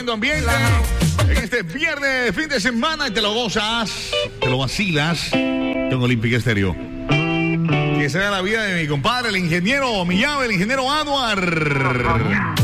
Ambiente en este viernes, fin de semana, y te lo gozas, te lo vacilas con Olímpica Estéreo. Que sea la vida de mi compadre, el ingeniero, mi llave, el ingeniero Anuar.